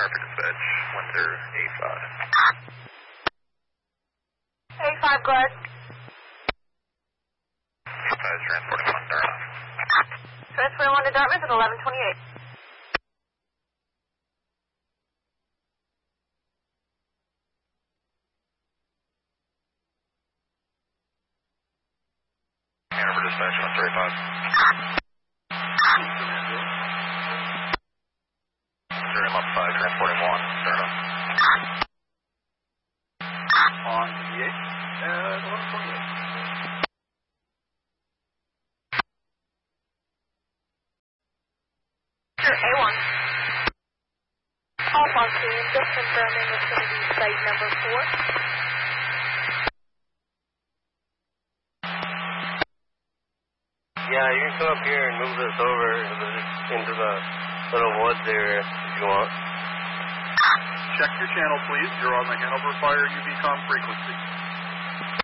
Harper Dispatch, Windsor A5. A5, go ahead. A5 is transporting 1 Dartmouth. Transferring 1 to Dartmouth at 11:28. Harper Dispatch, Windsor A5. Windsor M5, transporting 1 Dartmouth. On the 8 at 11:28. A1. Alpha team, just confirming it's going to be site number 4. Yeah, you can come up here and move this over into the little woods area if you want. Check your channel, please. You're on the Hanover Fire UV-COM frequency.